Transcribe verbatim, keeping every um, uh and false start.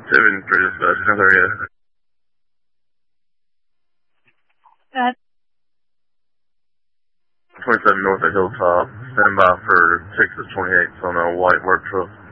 seven for dispatch. Not there yet. Uh, twenty-seven north at Hilltop. Stand by for Texas twenty-eight on a white work truck.